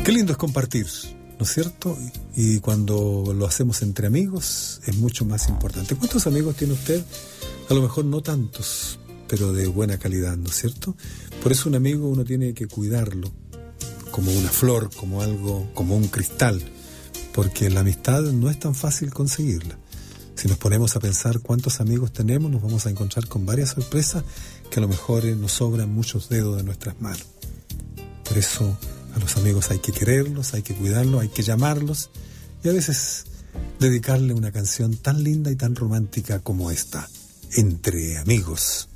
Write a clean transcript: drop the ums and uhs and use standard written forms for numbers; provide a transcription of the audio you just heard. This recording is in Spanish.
Qué lindo es compartir, ¿no es cierto? Y cuando lo hacemos entre amigos es mucho más importante. ¿Cuántos amigos tiene usted? A lo mejor no tantos, pero de buena calidad, ¿no es cierto? Por eso un amigo uno tiene que cuidarlo como una flor, como algo, como un cristal, porque la amistad no es tan fácil conseguirla. Si nos ponemos a pensar cuántos amigos tenemos, nos vamos a encontrar con varias sorpresas que a lo mejor nos sobran muchos dedos de nuestras manos. Por eso a los amigos hay que quererlos, hay que cuidarlos, hay que llamarlos y a veces dedicarle una canción tan linda y tan romántica como esta, Entre Amigos.